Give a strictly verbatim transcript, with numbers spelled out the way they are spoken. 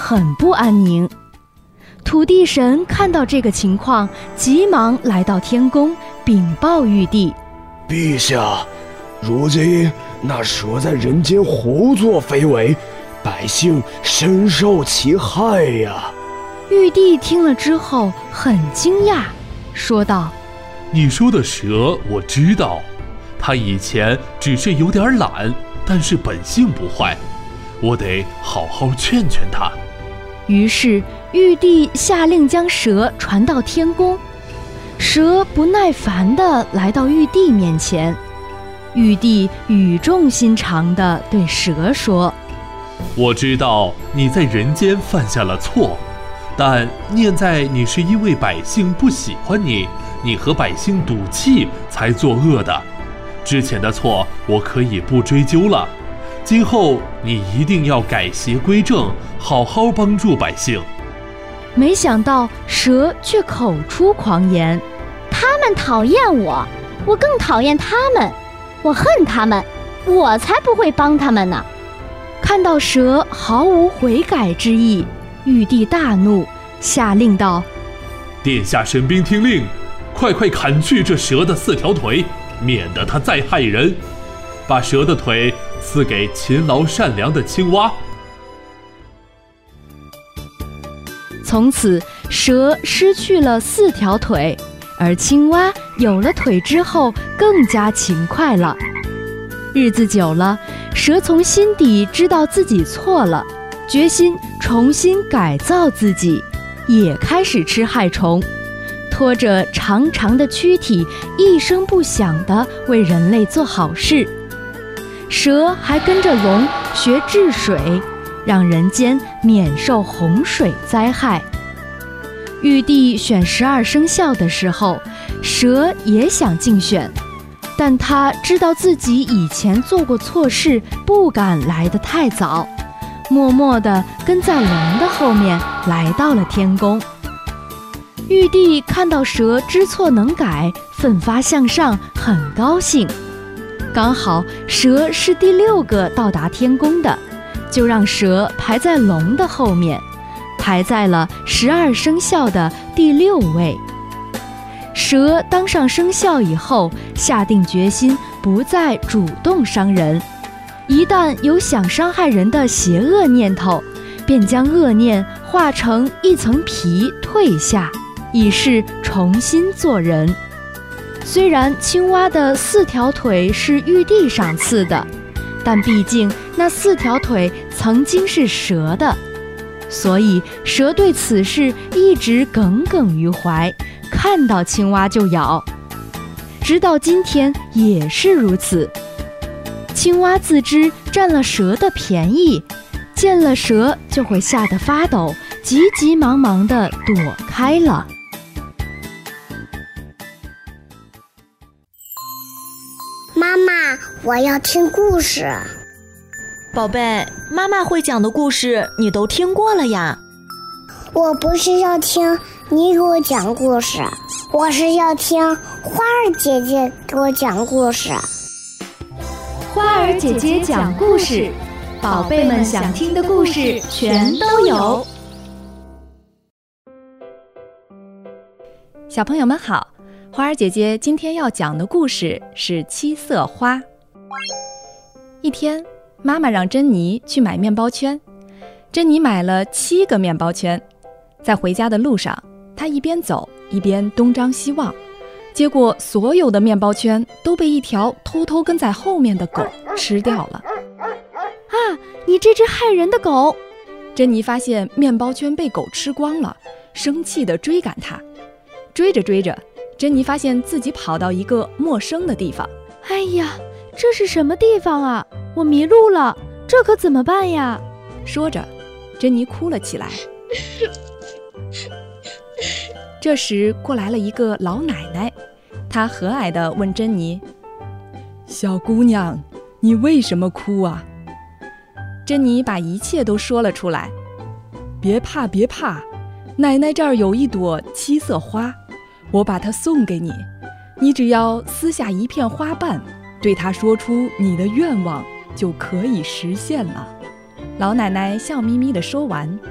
很不安宁。土地神看到这个情况，急忙来到天宫禀报玉帝： 陛下，如今那蛇在人间胡作非为，百姓深受其害呀。 玉帝听了之后很惊讶，说道： 你说的蛇我知道，它以前只是有点懒，但是本性不坏，我得好好劝劝它。 于是玉帝下令将蛇传到天宫。蛇不耐烦地来到玉帝面前，玉帝语重心长地对蛇说： 我知道你在人间犯下了错，但念在你是因为百姓不喜欢你，你和百姓赌气才作恶的，之前的错我可以不追究了，今后你一定要改邪归正，好好帮助百姓。 没想到蛇却口出狂言： 他们讨厌我，我更讨厌他们，我恨他们，我才不会帮他们呢。 看到蛇毫无悔改之意，玉帝大怒，下令道： 殿下神兵听令，快快砍去这蛇的四条腿，免得它再害人，把蛇的腿赐给勤劳善良的青蛙。 从此蛇失去了四条腿，而青蛙有了腿之后更加勤快了。日子久了，蛇从心底知道自己错了，决心重新改造自己，也开始吃害虫，拖着长长的躯体，一声不响地为人类做好事。蛇还跟着龙学治水，让人间免受洪水灾害。玉帝选十二生肖的时候，蛇也想竞选，但他知道自己以前做过错事，不敢来得太早，默默地跟在龙的后面来到了天宫。玉帝看到蛇知错能改，奋发向上，很高兴。刚好蛇是第六个到达天宫的，就让蛇排在龙的后面，排在了十二生肖的第六位。蛇当上生肖以后，下定决心不再主动伤人，一旦有想伤害人的邪恶念头，便将恶念化成一层皮退下，以示重新做人。虽然青蛙的四条腿是玉帝赏赐的，但毕竟那四条腿曾经是蛇的，所以蛇对此事一直耿耿于怀，看到青蛙就咬，直到今天也是如此。青蛙自知占了蛇的便宜，见了蛇就会吓得发抖，急急忙忙地躲开了。 妈妈，我要听故事。 宝贝，妈妈会讲的故事你都听过了呀。 我不是要听你给我讲故事，我是要听花儿姐姐给我讲故事。 花儿姐姐讲故事，宝贝们想听的故事全都有。 小朋友们好，花儿姐姐今天要讲的故事是七色花。一天，妈妈让珍妮去买面包圈，珍妮买了七个面包圈。在回家的路上，她一边走一边东张西望，结果所有的面包圈都被一条偷偷跟在后面的狗吃掉了。 啊，你这只害人的狗！ 珍妮发现面包圈被狗吃光了，生气地追赶它。追着追着，珍妮发现自己跑到一个陌生的地方。 哎呀，这是什么地方啊？我迷路了，这可怎么办呀？ 说着，珍妮哭了起来。这时过来了一个老奶奶，她和蔼地问珍妮： 小姑娘，你为什么哭啊？ 珍妮把一切都说了出来。 别怕别怕，奶奶这儿有一朵七色花，我把它送给你，你只要撕下一片花瓣，对她说出你的愿望，就可以实现了。 老奶奶笑眯眯地说完，